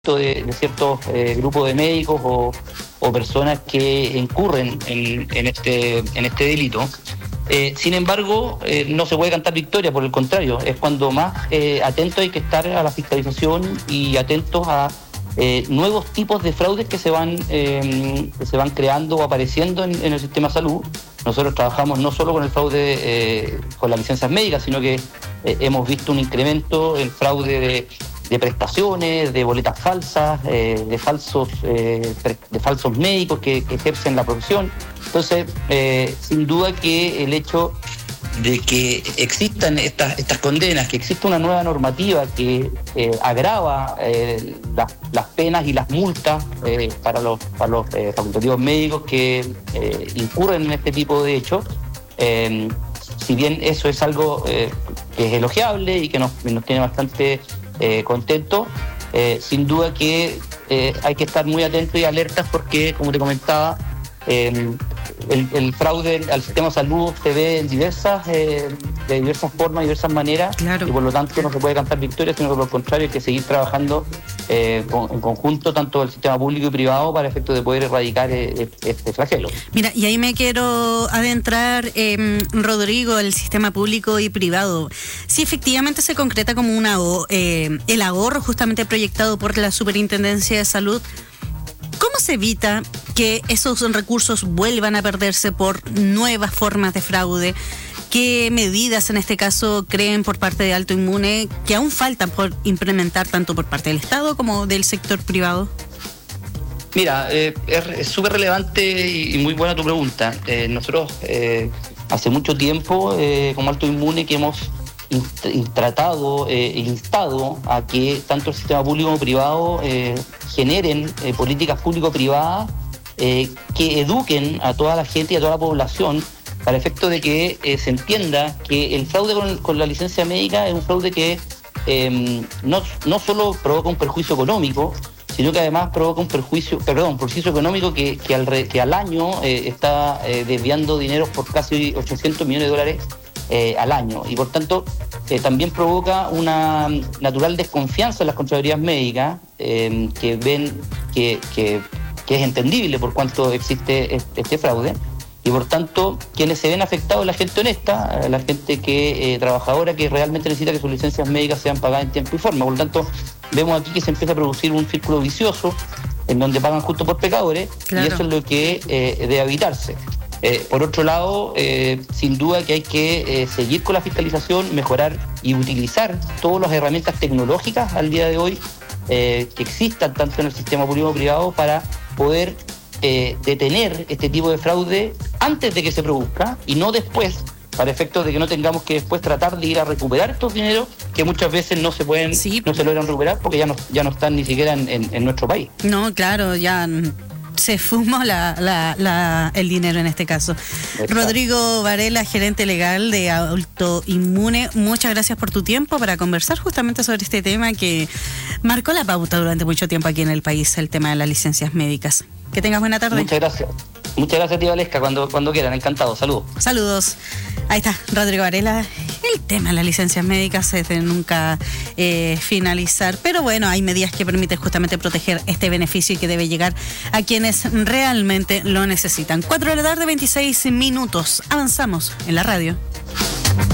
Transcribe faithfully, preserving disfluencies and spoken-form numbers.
de, de ciertos eh, grupos de médicos o, o personas que incurren en, en, este, en este delito. Eh, sin embargo, eh, no se puede cantar victoria, por el contrario, es cuando más eh, atentos hay que estar a la fiscalización y atentos a eh, nuevos tipos de fraudes que se van, eh, que se van creando o apareciendo en, en el sistema de salud. Nosotros trabajamos no solo con el fraude eh, con las licencias médicas, sino que eh, hemos visto un incremento en fraude de de prestaciones, de boletas falsas, eh, de falsos eh, de falsos médicos que, que ejercen la profesión. Entonces, eh, sin duda que el hecho de que existan estas, estas condenas, que exista una nueva normativa que eh, agrava eh, las, las penas y las multas eh, para los, para los eh, facultativos médicos que eh, incurren en este tipo de hechos, eh, si bien eso es algo eh, que es elogiable y que nos, nos tiene bastante Eh, contento, eh, sin duda que eh, hay que estar muy atentos y alertas porque, como te comentaba, eh, el, el fraude al sistema de salud se ve en diversas, eh, de diversas formas, diversas maneras, claro. Y por lo tanto no se puede cantar victoria, sino que por lo contrario hay que seguir trabajando eh, con, en conjunto, tanto el sistema público y privado, para efecto de poder erradicar eh, este flagelo. Mira, y ahí me quiero adentrar, eh, Rodrigo, el sistema público y privado. Si efectivamente se concreta como una eh, el ahorro justamente proyectado por la Superintendencia de Salud, ¿cómo se evita que esos recursos vuelvan a perderse por nuevas formas de fraude? ¿Qué medidas en este caso creen por parte de Alto Inmune que aún faltan por implementar tanto por parte del Estado como del sector privado? Mira, eh, es súper relevante y muy buena tu pregunta. Eh, nosotros eh, hace mucho tiempo, eh, como Alto Inmune, que hemos inst- tratado e eh, instado a que tanto el sistema público como privado eh, generen eh, políticas público-privadas eh, que eduquen a toda la gente y a toda la población para efecto de que eh, se entienda que el fraude con, con la licencia médica es un fraude que eh, no, no solo provoca un perjuicio económico, sino que además provoca un perjuicio, perdón, perjuicio económico que, que, al, re, que al año eh, está eh, desviando dinero por casi ochocientos millones de dólares eh, al año. Y por tanto, eh, también provoca una natural desconfianza en las contralorías médicas, eh, que ven que, que, que es entendible por cuánto existe este, este fraude. Y por tanto, quienes se ven afectados es la gente honesta, la gente que eh, trabajadora, que realmente necesita que sus licencias médicas sean pagadas en tiempo y forma. Por lo tanto, vemos aquí que se empieza a producir un círculo vicioso en donde pagan justo por pecadores, claro. Y eso es lo que eh, debe evitarse. Eh, por otro lado, eh, sin duda que hay que eh, seguir con la fiscalización, mejorar y utilizar todas las herramientas tecnológicas al día de hoy eh, que existan tanto en el sistema público como privado para poder Eh, detener este tipo de fraude antes de que se produzca y no después, para efectos de que no tengamos que después tratar de ir a recuperar estos dineros que muchas veces no se pueden, sí. no se logran recuperar porque ya no, ya no están ni siquiera en, en, en nuestro país. No, claro, ya se fumó la, la, la, el dinero en este caso. Exacto. Rodrigo Varela, gerente legal de Alto Inmune, muchas gracias por tu tiempo para conversar justamente sobre este tema que marcó la pauta durante mucho tiempo aquí en el país, el tema de las licencias médicas. Que tengas buena tarde. Muchas gracias. Muchas gracias, tía Valesca, cuando, cuando quieran, encantado. Saludos. Saludos. Ahí está, Rodrigo Varela. El tema de las licencias médicas es de nunca eh, finalizar, pero bueno, hay medidas que permiten justamente proteger este beneficio y que debe llegar a quienes realmente lo necesitan. cuatro de la tarde, veintiséis minutos. Avanzamos en la radio.